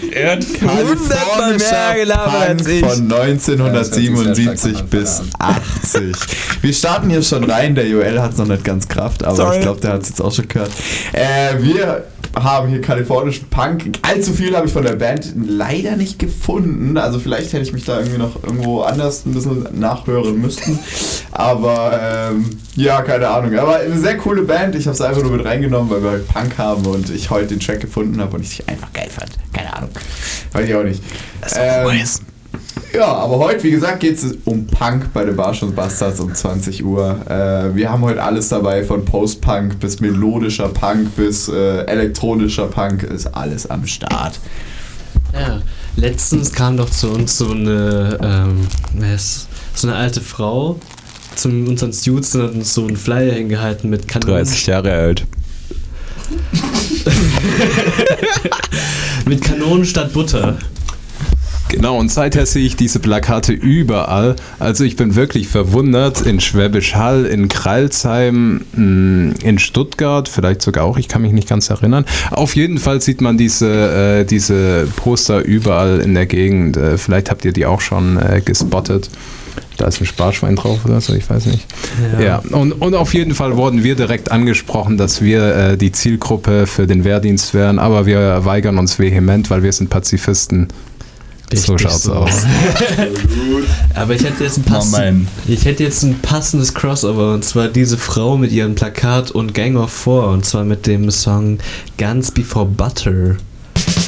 Er hat 100-mal mehr gelabert als ich. Von 1977 bis 80. Wir starten hier schon rein. Der Joel hat es noch nicht ganz Kraft, aber ich glaube, der hat es jetzt auch schon gehört. Wir haben hier kalifornischen Punk. Allzu viel habe ich von der Band leider nicht gefunden. Also vielleicht hätte ich mich da irgendwie noch irgendwo anders ein bisschen nachhören müssen. Aber ja, keine Ahnung. Aber eine sehr coole Band. Ich habe es einfach nur mit reingenommen, weil wir halt Punk haben und ich heute den Track gefunden habe und ich einfach geil fand. Keine Ahnung. Weiß ich auch nicht. Das ist auch nice. Ja, aber heute, wie gesagt, geht es um Punk bei den Barsch und Bastards um 20 Uhr. Wir haben heute alles dabei, von Post-Punk bis melodischer Punk bis elektronischer Punk, ist alles am Start. Ja, letztens kam doch zu uns so eine alte Frau zu unseren Dudes und hat uns so einen Flyer hingehalten mit Kanonen. 30 Jahre alt. Mit Kanonen statt Butter. Genau, und seither sehe ich diese Plakate überall. Also ich bin wirklich verwundert, in Schwäbisch Hall, in Crailsheim, in Stuttgart, vielleicht sogar auch, ich kann mich nicht ganz erinnern. Auf jeden Fall sieht man diese Poster überall in der Gegend. Vielleicht habt ihr die auch schon gespottet. Da ist ein Sparschwein drauf oder so, ich weiß nicht. Ja. Und auf jeden Fall wurden wir direkt angesprochen, dass wir die Zielgruppe für den Wehrdienst wären, aber wir weigern uns vehement, weil wir sind Pazifisten. So schaut's aus. Aber ich hätte jetzt ein passendes Crossover, und zwar diese Frau mit ihrem Plakat und Gang of Four, und zwar mit dem Song Guns Before Butter.